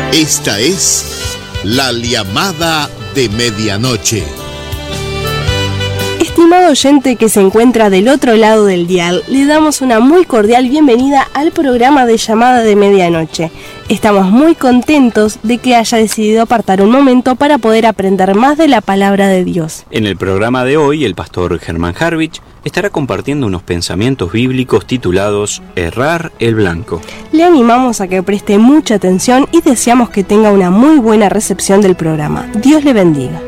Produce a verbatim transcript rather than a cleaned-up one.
Esta es la llamada de medianoche. Estimado oyente que se encuentra del otro lado del dial, le damos una muy cordial bienvenida al programa de llamada de medianoche. Estamos muy contentos de que haya decidido apartar un momento para poder aprender más de la palabra de Dios. En el programa de hoy, el pastor Germán Harvich estará compartiendo unos pensamientos bíblicos titulados Errar el blanco. Le animamos a que preste mucha atención y deseamos que tenga una muy buena recepción del programa. Dios le bendiga.